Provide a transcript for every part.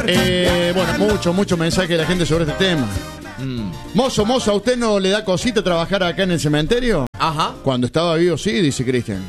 Bueno, mucho mensaje de la gente sobre este tema. Mozo, ¿a usted no le da cosita trabajar acá en el cementerio? Ajá. Cuando estaba vivo, sí, dice Cristian.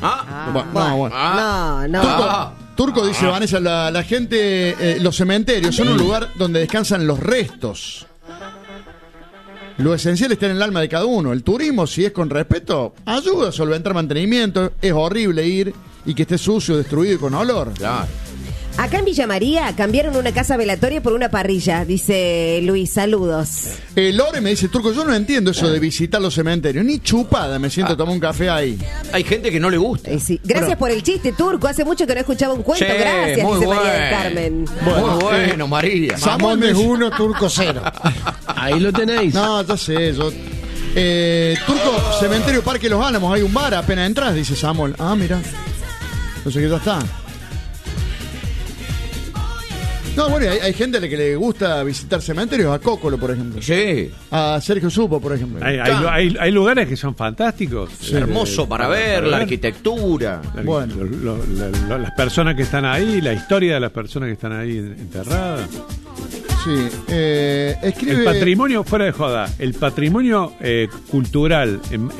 No. Turco dice Vanessa, la gente, los cementerios son un lugar donde descansan los restos. Lo esencial está en el alma de cada uno. El turismo, si es con respeto, ayuda a solventar mantenimiento. Es horrible ir y que esté sucio, destruido y con olor. Claro. Acá en Villa María cambiaron una casa velatoria por una parrilla, dice Luis, saludos. Lore me dice, Turco, yo no entiendo eso de visitar los cementerios. Ni chupada me siento a tomar un café ahí. Hay gente que no le gusta. Sí. Gracias por el chiste, Turco. Hace mucho que no escuchaba un cuento. Gracias, dice María del Carmen. Muy bueno, María. Samuel es 1, Turco 0. Ahí lo tenéis. No, ya sé, Turco, cementerio Parque Los Álamos, hay un bar, apenas entras, dice Samuel. Ah, mira. Entonces que ya está. No, bueno, hay gente a la que le gusta visitar cementerios, a Cócolo, por ejemplo. Sí. A Sergio Supo, por ejemplo. Hay lugares que son fantásticos. Sí. Hermoso para ver, la arquitectura. Bueno. Las personas que están ahí, la historia de las personas que están ahí enterradas. Sí. Escribe... El patrimonio, fuera de joda, el patrimonio cultural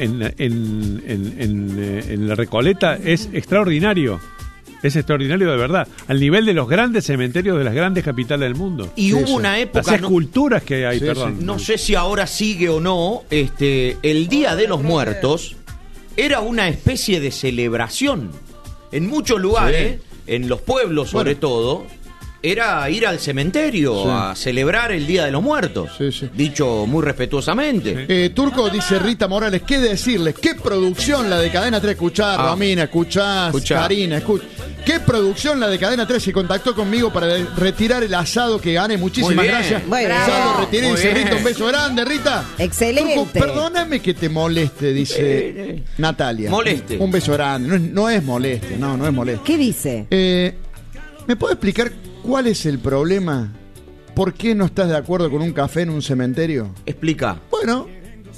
en la Recoleta es extraordinario. Es extraordinario de verdad, al nivel de los grandes cementerios de las grandes capitales del mundo. Y hubo una época... Las esculturas que hay, Sí, perdón. No sé si ahora sigue o no, el Día de los Muertos era una especie de celebración. En muchos lugares, en los pueblos sobre todo, era ir al cementerio a celebrar el Día de los Muertos. Sí. Dicho muy respetuosamente. Turco, dice Rita Morales, ¿qué decirles? ¿Qué producción la de Cadena 3? Escuchá, Romina, escuchá. Karina, escuchá. ¿Qué producción la de Cadena 3? Se contactó conmigo para retirar el asado que gané. Muchísimas gracias. Ya lo retiré, dice Rita, un beso grande, Rita. Excelente. Turco, perdóname que te moleste, dice Natalia. Moleste. Un beso grande. No es moleste, no es moleste. ¿Qué dice? ¿Me puede explicar cuál es el problema? ¿Por qué no estás de acuerdo con un café en un cementerio? Explica. Bueno.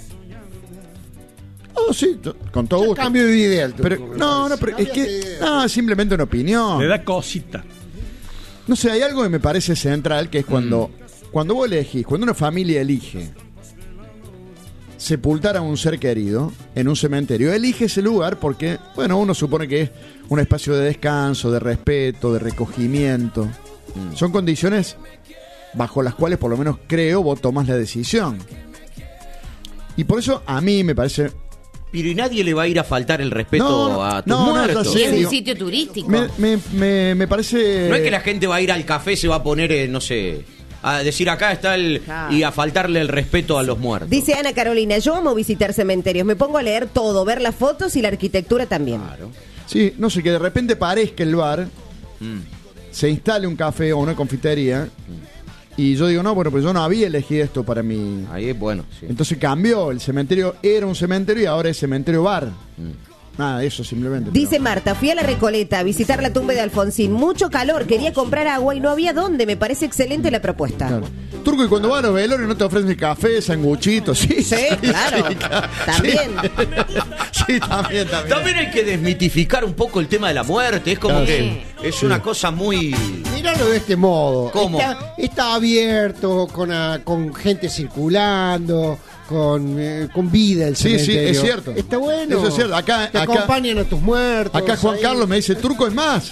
Oh, sí, con todo gusto. Cambio de idea. Pero, pero es que... No, simplemente una opinión. Le da cosita. No sé, hay algo que me parece central, que es cuando vos elegís, cuando una familia elige sepultar a un ser querido en un cementerio, elige ese lugar porque, bueno, uno supone que es un espacio de descanso, de respeto, de recogimiento. Son condiciones bajo las cuales, por lo menos creo, vos tomás la decisión. Y por eso a mí me parece... Pero y nadie le va a ir a faltar el respeto a tus muertos. Y es un sitio turístico. Me parece... No es que la gente va a ir al café, se va a poner, a decir acá está y a faltarle el respeto a los muertos. Dice Ana Carolina, yo amo visitar cementerios, me pongo a leer todo, ver las fotos y la arquitectura también. Claro. Sí, no sé, que de repente parezca el bar, se instale un café o una confitería, y yo digo, no, bueno, pues yo no había elegido esto para mí. Ahí es bueno, sí. Entonces cambió, el cementerio era un cementerio y ahora es cementerio bar. Nada, eso simplemente. Dice Marta, fui a la Recoleta a visitar la tumba de Alfonsín. Mucho calor, quería comprar agua y no había dónde. Me parece excelente la propuesta. Claro. Turco, y cuando van a los velorios no te ofrecen café, sanguchitos, sí. Sí, claro. También. Sí, también. También hay que desmitificar un poco el tema de la muerte. Es como que es una cosa muy... Míralo de este modo. ¿Cómo? Está abierto, con gente circulando, con vida el cementerio. Sí, es cierto. Está bueno. Eso es cierto. Acá acompañan a tus muertos. Acá Juan Carlos me dice, Turco, es más.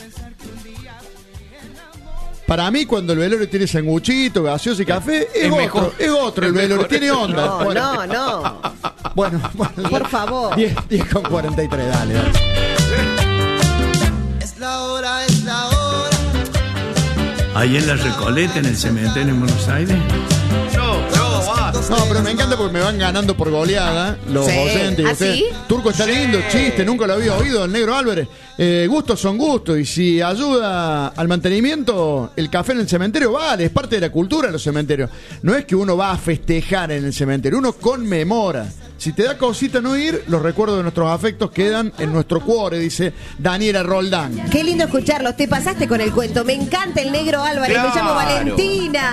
Para mí, cuando el velorio tiene sanguchito, gaseoso y café, es otro el velorio, tiene onda. No. Bueno, por favor. 10:43, dale. Es la hora. Ahí en la Recoleta, en el cementerio en Buenos Aires. No, pero me encanta porque me van ganando por goleada los oyentes. ¿Ah, sí? Turco está lindo, chiste, nunca lo había oído, el negro Álvarez. Gustos son gustos, y si ayuda al mantenimiento, el café en el cementerio vale, es parte de la cultura de los cementerios. No es que uno va a festejar en el cementerio, uno conmemora. Si te da cosita no ir, los recuerdos de nuestros afectos quedan en nuestro cuore, dice Daniela Roldán. Qué lindo escucharlos, te pasaste con el cuento. Me encanta el negro Álvarez, me llamo Valentina.